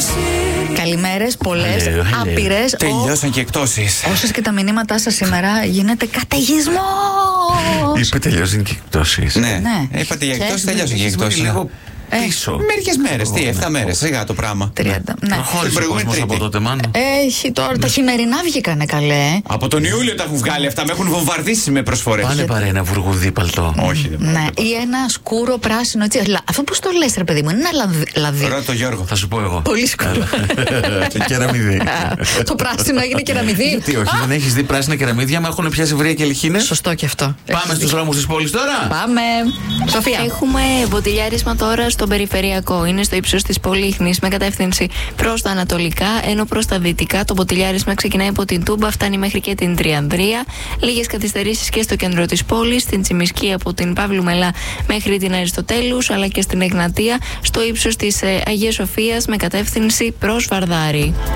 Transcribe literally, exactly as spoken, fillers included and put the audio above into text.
Καλημέρες, πολλές, άπειρες. Τελειώσαν και εκτόσεις. Όσες και τα μηνύματά σας σήμερα, γίνεται καταιγισμός. Είπε τελειώσαν και εκτόσεις. Ναι, ναι. Είπατε για εκτόσεις, τελειώσαν και εκτόσεις. Πίσω. Μερικές μέρες, τι, εφτά μέρες, σιγά το πράγμα. τριάντα. Ναι. Προχώρησε ο κόσμος από τότε, μάλλον. Έχει τώρα, τα χειμερινά βγήκανε καλέ. Από τον Ιούλιο τα έχουν βγάλει αυτά, με έχουν βομβαρδίσει με προσφορές. Πάνε παρέ ένα βουργουδί παλτό. Όχι, δεν Ναι, ή ένα σκούρο πράσινο έτσι. Αυτό πώς το λες, ρε παιδί μου, είναι ένα λαδι- λαδί. Ρώτα το Γιώργο. Θα σου πω εγώ. Πολύ σκούρο. Κεραμιδί. Το πράσινο έγινε κεραμιδί. Τι όχι, δεν έχεις δει πράσινα κεραμίδια, μα έχουν πιάσει βρία και λιχίνες. Σωστό και αυτό. Πάμε στους δρόμους της πόλης τώρα. Πάμε. Σοφία. Έχουμε μποτιλιάρισμα τώρα στον περιφερειακό. Είναι στο ύψος της Πολύχνης με κατεύθυνση προς τα ανατολικά, ενώ προς τα δυτικά το μποτιλιάρισμα ξεκινάει από την Τούμπα, φτάνει μέχρι και την Τριανδρία. Λίγες καθυστερήσεις και στο κέντρο της πόλης, στην Τσιμισκή από την Παύλου Μελά μέχρι την Αριστοτέλους, αλλά και στην Εγνατία, στο ύψος της ε, Αγίας Σοφίας με κατεύθυνση προς Βαρδάρη.